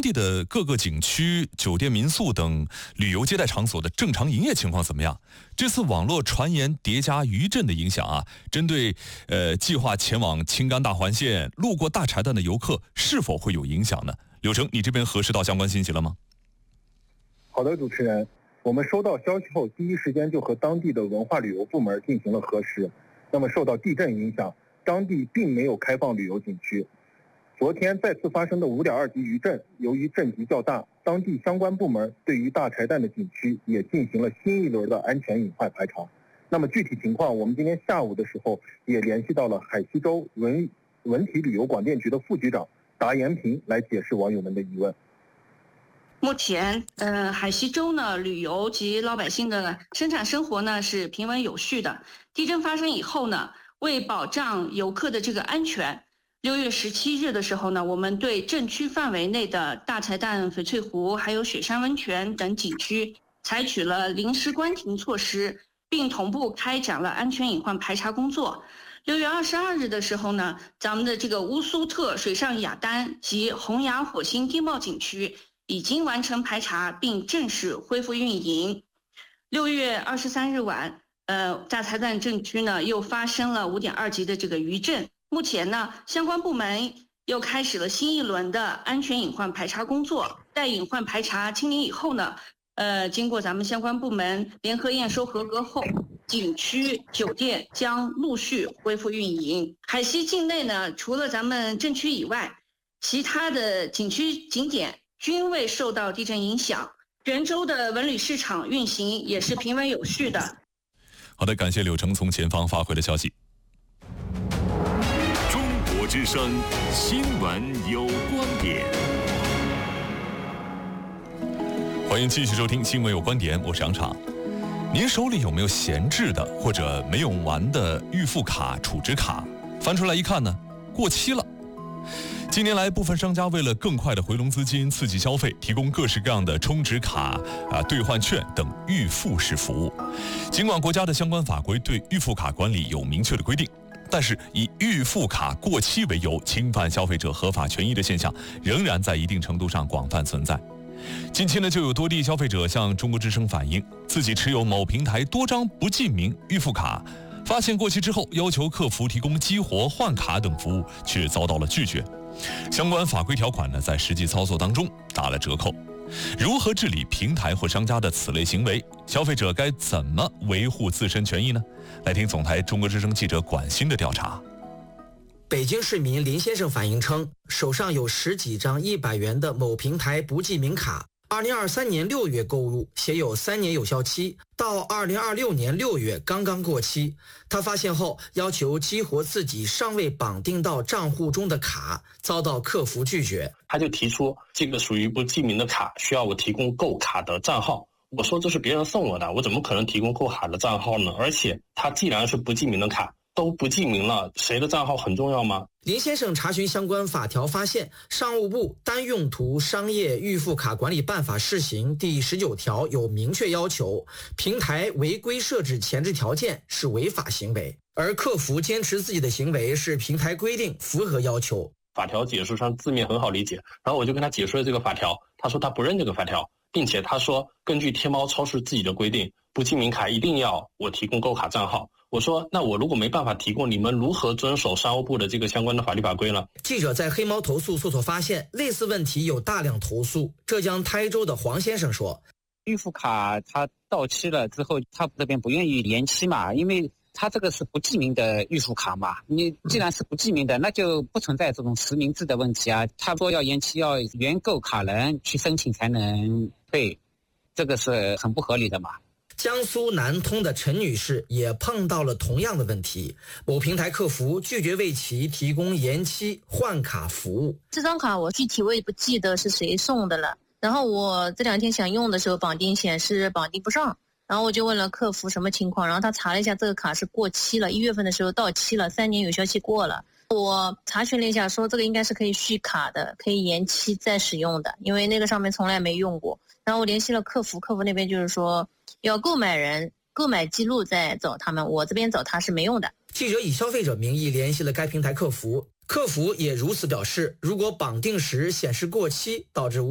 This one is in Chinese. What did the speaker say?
地的各个景区、酒店、民宿等旅游接待场所的正常营业情况怎么样？这次网络传言叠加余震的影响啊，针对计划前往青甘大环线、路过大柴旦的游客是否会有影响呢？柳成，你这边核实到相关信息了吗？ 好的，主持人，我们收到消息后，第一时间就和当地的文化旅游部门进行了核实。那么受到地震影响，当地并没有开放旅游景区。昨天再次发生的5.2级余震，由于震级较大，当地相关部门对于大柴旦的景区也进行了新一轮的安全隐患排查。那么具体情况，我们今天下午的时候也联系到了海西州文体旅游广电局的副局长达延平来解释网友们的疑问。 目前，海西州呢，旅游及老百姓的生产生活呢是平稳有序的。地震发生以后呢，为保障游客的这个安全，6月17日的时候呢，我们对震区范围内的大柴旦翡翠湖还有雪山温泉等景区采取了临时关停措施，并同步开展了安全隐患排查工作。6月22日的时候呢，咱们的这个乌苏特水上雅丹及洪崖火星地貌景区已经完成排查并正式恢复运营。6月23日晚，大柴旦震区呢又发生了5.2级的这个余震。目前呢，相关部门又开始了新一轮的安全隐患排查工作。待隐患排查清零以后呢，经过咱们相关部门联合验收合格后，景区、酒店将陆续恢复运营。海西境内呢，除了咱们震区以外，其他的景区景点均未受到地震影响。泉州的文旅市场运行也是平稳有序的。 好的，感谢柳成从前方发回的消息。 中国之声新闻有观点， 欢迎继续收听新闻有观点，我是杨畅。您手里有没有闲置的或者没用完的预付卡、储值卡？翻出来一看呢，过期了。近年来，部分商家为了更快的回笼资金、刺激消费，提供各式各样的充值卡、兑换券等预付式服务。尽管国家的相关法规对预付卡管理有明确的规定，但是以预付卡过期为由侵犯消费者合法权益的现象，仍然在一定程度上广泛存在。近期呢，就有多地消费者向中国之声反映，自己持有某平台多张不记名预付卡，发现过期之后，要求客服提供激活、换卡等服务，却遭到了拒绝。相关法规条款呢，在实际操作当中打了折扣。如何治理平台或商家的此类行为？消费者该怎么维护自身权益呢？来听总台中国之声记者管鑫的调查。 北京市民林先生反映称，手上有10几张100元的某平台不记名卡，2023年6月购入，写有3年有效期，到2026年6月刚刚过期。他发现后要求激活自己尚未绑定到账户中的卡，遭到客服拒绝。 他就提出这个属于不记名的卡，需要我提供购卡的账号。我说这是别人送我的，我怎么可能提供购卡的账号呢？而且他既然是不记名的卡，都不记名了，谁的账号很重要吗？ 林先生查询相关法条发现，商务部单用途商业预付卡管理办法试行第19条有明确要求，平台违规设置前置条件是违法行为，而客服坚持自己的行为是平台规定，符合要求。 法条解释上字面很好理解，然后我就跟他解释了这个法条，他说他不认这个法条，并且他说根据天猫超市自己的规定，不记名卡一定要我提供购卡账号。我说那我如果没办法提供，你们如何遵守商务部的这个相关的法律法规呢？ 记者在黑猫投诉搜索发现，类似问题有大量投诉。浙江台州的黄先生说， 预付卡它到期了之后，他这边不愿意延期嘛，因为他这个是不记名的预付卡嘛，你既然是不记名的，那就不存在这种实名制的问题啊。他说要延期，要原购卡人去申请才能退，这个是很不合理的嘛。 江苏南通的陈女士也碰到了同样的问题，某平台客服拒绝为其提供延期换卡服务。 这张卡我具体我也不记得是谁送的了，然后我这2天想用的时候绑定显示绑定不上，然后我就问了客服什么情况，然后他查了一下这个卡是过期了，1月份的时候到期了，3年有效期过了。我查询了一下，说这个应该是可以续卡的，可以延期再使用的，因为那个上面从来没用过。然后我联系了客服，客服那边就是说要购买人购买记录再找他们，我这边找他是没用的。 记者以消费者名义联系了该平台客服，客服也如此表示，如果绑定时显示过期导致